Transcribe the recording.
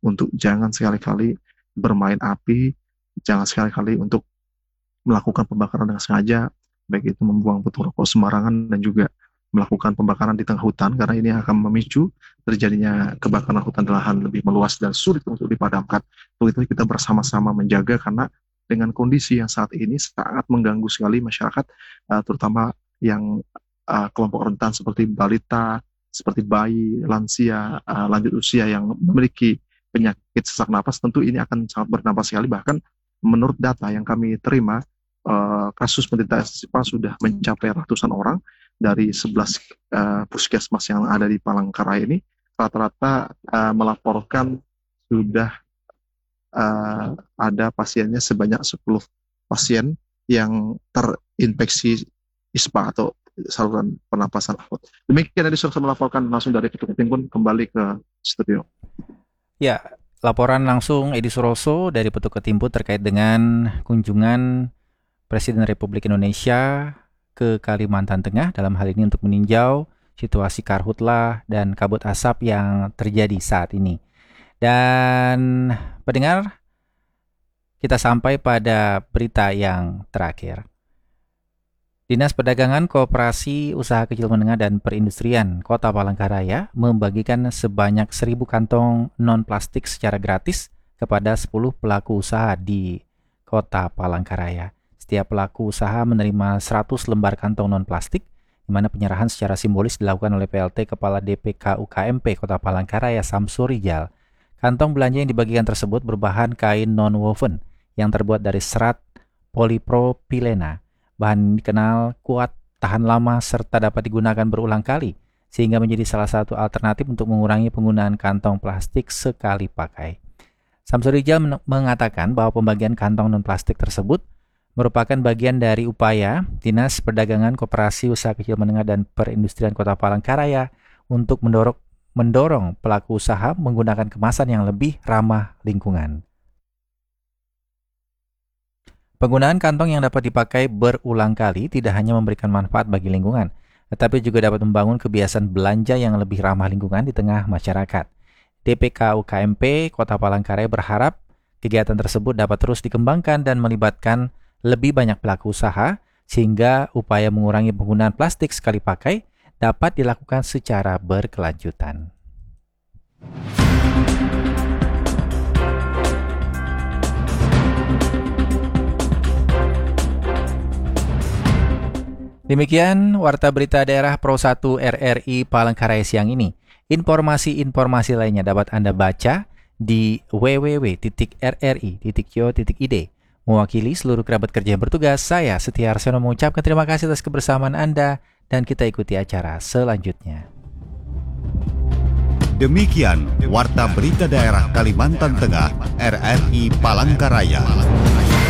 untuk jangan sekali-kali bermain api, jangan sekali-kali untuk melakukan pembakaran dengan sengaja, baik itu membuang puntung rokok sembarangan dan juga melakukan pembakaran di tengah hutan, karena ini akan memicu terjadinya kebakaran hutan dan lahan lebih meluas dan sulit untuk dipadamkan. Untuk itu kita bersama-sama menjaga, karena dengan kondisi yang saat ini sangat mengganggu sekali masyarakat, terutama yang kelompok rentan seperti balita, seperti bayi, lansia, lanjut usia yang memiliki penyakit sesak napas. Tentu ini akan sangat berdampak sekali. Bahkan menurut data yang kami terima, kasus penderita ispa sudah mencapai ratusan orang dari 11 puskesmas yang ada di Palangkaraya ini. Rata-rata melaporkan sudah ada pasiennya sebanyak 10 pasien yang terinfeksi ISPA atau saluran pernapasan akut. Demikian tadi saya melaporkan langsung dari Petugas Timbun, kembali ke studio. Ya, laporan langsung Edi Suroso dari Petugas Timbun terkait dengan kunjungan Presiden Republik Indonesia ke Kalimantan Tengah, dalam hal ini untuk meninjau situasi karhutlah dan kabut asap yang terjadi saat ini. Dan pendengar, kita sampai pada berita yang terakhir. Dinas Perdagangan, Koperasi, Usaha Kecil Menengah dan Perindustrian Kota Palangkaraya membagikan sebanyak 1.000 kantong non-plastik secara gratis kepada 10 pelaku usaha di Kota Palangkaraya. Setiap pelaku usaha menerima 100 lembar kantong non-plastik, di mana penyerahan secara simbolis dilakukan oleh PLT Kepala DPK UKMP Kota Palangkaraya Samsur Rijal. Kantong belanja yang dibagikan tersebut berbahan kain non-woven yang terbuat dari serat polipropilena. Bahan dikenal kuat, tahan lama, serta dapat digunakan berulang kali, sehingga menjadi salah satu alternatif untuk mengurangi penggunaan kantong plastik sekali pakai. Samsur Rijal mengatakan bahwa pembagian kantong non-plastik tersebut merupakan bagian dari upaya Dinas Perdagangan, Koperasi, Usaha Kecil Menengah dan Perindustrian Kota Palangkaraya untuk mendorong pelaku usaha menggunakan kemasan yang lebih ramah lingkungan. Penggunaan kantong yang dapat dipakai berulang kali tidak hanya memberikan manfaat bagi lingkungan, tetapi juga dapat membangun kebiasaan belanja yang lebih ramah lingkungan di tengah masyarakat. DPK UKMP Kota Palangkaraya berharap kegiatan tersebut dapat terus dikembangkan dan melibatkan lebih banyak pelaku usaha, sehingga upaya mengurangi penggunaan plastik sekali pakai dapat dilakukan secara berkelanjutan. Demikian Warta Berita Daerah Pro 1 RRI Palangkaraya siang ini. Informasi-informasi lainnya dapat Anda baca di www.rri.co.id. Mewakili seluruh kerabat kerja yang bertugas, saya Setia Arsono mengucapkan terima kasih atas kebersamaan Anda dan kita ikuti acara selanjutnya. Demikian Warta Berita Daerah Kalimantan Tengah RRI Palangkaraya.